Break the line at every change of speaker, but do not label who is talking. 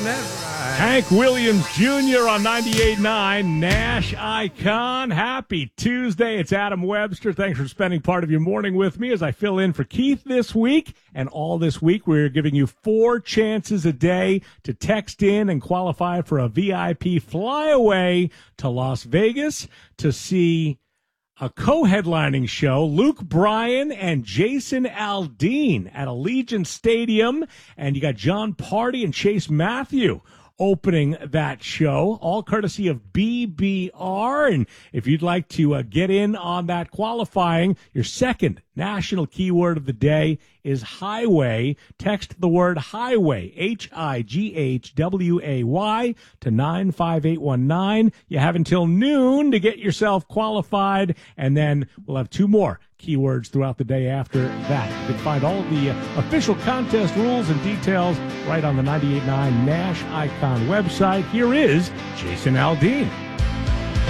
Hank Williams Jr. on 98.9 Nash Icon. Happy Tuesday. It's Adam Webster. Thanks for spending part of your morning with me as I fill in for Keith this week. And all this week, we're giving you 4 chances a day to text in and qualify for a VIP flyaway to Las Vegas to see a co-headlining show, Luke Bryan and Jason Aldean at Allegiant Stadium. And you got John Party and Chase Matthew opening that show, all courtesy of BBR. And if you'd like to get in on that qualifying, your second national keyword of the day is highway. Text the word highway, Highway, to 95819. You have until noon to get yourself qualified, and then we'll have 2 more keywords throughout the day after that. You can find all of the official contest rules and details right on the 98.9 Nash Icon website. Here is Jason Aldean.